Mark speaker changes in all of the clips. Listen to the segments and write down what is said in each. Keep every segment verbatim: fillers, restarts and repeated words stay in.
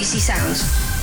Speaker 1: C Sounds.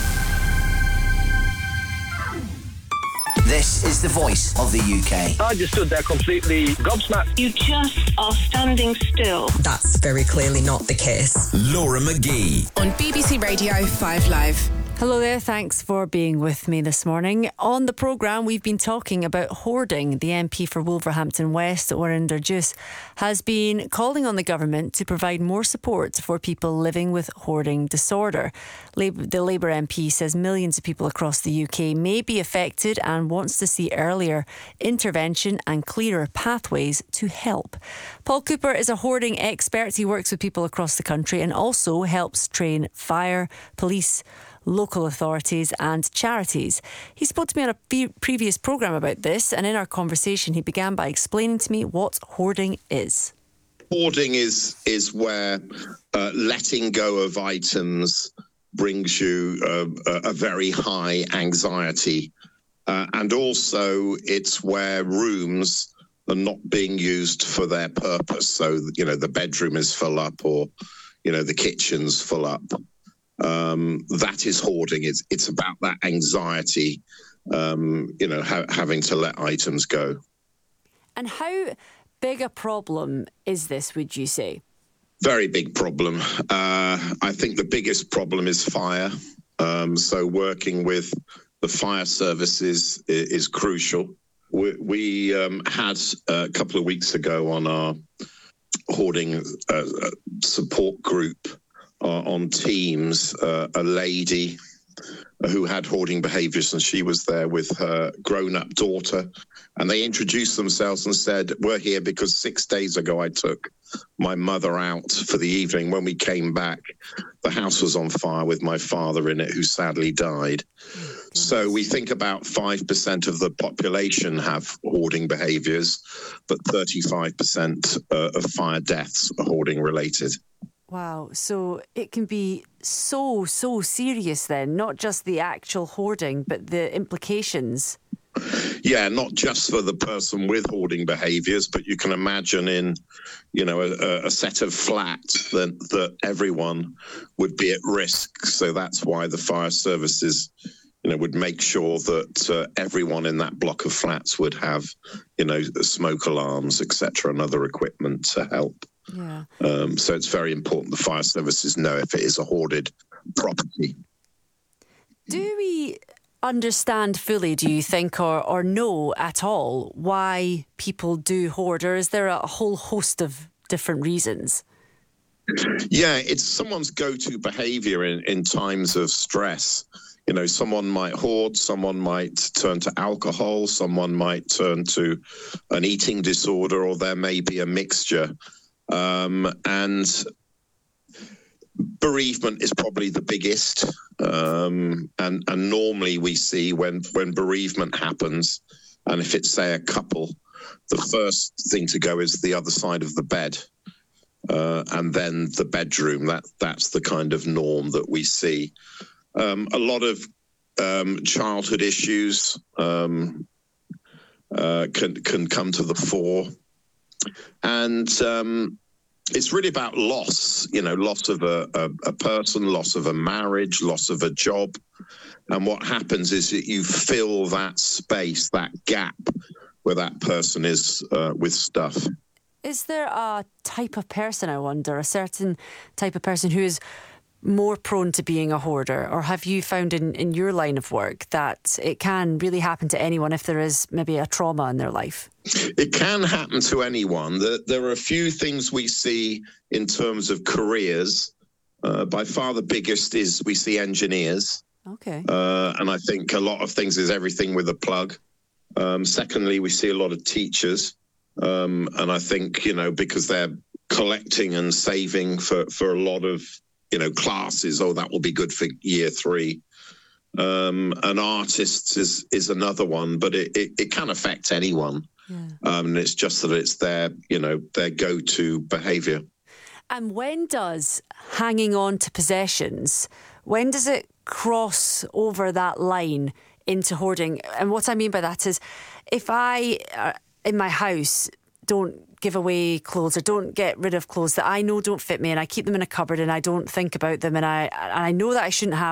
Speaker 2: This is the voice of the U K.
Speaker 3: I just stood there completely gobsmacked.
Speaker 4: You just are standing still.
Speaker 5: That's very clearly not the case.
Speaker 6: Laura McGee.
Speaker 7: On B B C Radio five Live.
Speaker 8: Hello there, thanks for being with me this morning. On the programme, we've been talking about hoarding. The M P for Wolverhampton West, Orinder Juice, has been calling on the government to provide more support for people living with hoarding disorder. The Labour M P says millions of people across the U K may be affected and wants to see earlier intervention and clearer pathways to help. Paul Cooper is a hoarding expert. He works with people across the country and also helps train fire, police, local authorities and charities. He spoke to me on a pre- previous programme about this, and in our conversation he began by explaining to me what hoarding is.
Speaker 9: Hoarding is is where uh, letting go of items brings you uh, a, a very high anxiety, uh, and also it's where rooms are not being used for their purpose. So, you know, the bedroom is full up, or, you know, the kitchen's full up. Um, that is hoarding. It's it's about that anxiety, um, you know, ha- having to let items go.
Speaker 8: And how big a problem is this, would you say?
Speaker 9: Very big problem. Uh, I think the biggest problem is fire. Um, so working with the fire services is, is crucial. We, we um, had a couple of weeks ago on our hoarding uh, support group Uh, on Teams, uh, a lady who had hoarding behaviours, and she was there with her grown-up daughter, and they introduced themselves and said, we're here because six days ago I took my mother out for the evening. When we came back, the house was on fire with my father in it, who sadly died. Oh, so we think about five percent of the population have hoarding behaviours, but thirty-five percent uh, of fire deaths are hoarding related.
Speaker 8: Wow, so it can be so, so serious then, not just the actual hoarding, but the implications.
Speaker 9: Yeah, not just for the person with hoarding behaviours, but you can imagine in, you know, a, a set of flats that, that everyone would be at risk. So that's why the fire services, you know, would make sure that uh, everyone in that block of flats would have, you know, smoke alarms, et cetera, and other equipment to help.
Speaker 8: Yeah.
Speaker 9: Um, so it's very important the fire services know if it is a hoarded property.
Speaker 8: Do we understand fully, do you think, or, or know at all why people do hoard, or is there a whole host of different reasons?
Speaker 9: Yeah, it's someone's go-to behaviour in, in times of stress. You know, someone might hoard, someone might turn to alcohol, someone might turn to an eating disorder, or there may be a mixture. Um, and bereavement is probably the biggest. Um, and, and normally we see when, when bereavement happens, and if it's, say, a couple, the first thing to go is the other side of the bed. Uh, and then the bedroom, that that's the kind of norm that we see. Um, a lot of um, childhood issues um, uh, can, can come to the fore. And um, it's really about loss, you know, loss of a, a, a person, loss of a marriage, loss of a job. And what happens is that you fill that space, that gap where that person is uh, with stuff.
Speaker 8: Is there a type of person, I wonder, a certain type of person who is more prone to being a hoarder? Or have you found in, in your line of work that it can really happen to anyone if there is maybe a trauma in their life?
Speaker 9: It can happen to anyone. There are a few things we see in terms of careers. Uh, by far the biggest is we see engineers.
Speaker 8: Okay.
Speaker 9: Uh, and I think a lot of things is everything with a plug. Um, secondly, we see a lot of teachers. Um, and I think, you know, because they're collecting and saving for, for a lot of, you know, classes, oh, that will be good for year three. Um, and artists is, is another one, but it, it, it can affect anyone. Yeah. Um, and it's just that it's their, you know, their go-to behaviour.
Speaker 8: And when does hanging on to possessions, when does it cross over that line into hoarding? And what I mean by that is, if I, uh, in my house, don't give away clothes or don't get rid of clothes that I know don't fit me, and I keep them in a cupboard and I don't think about them, and I and I know that I shouldn't have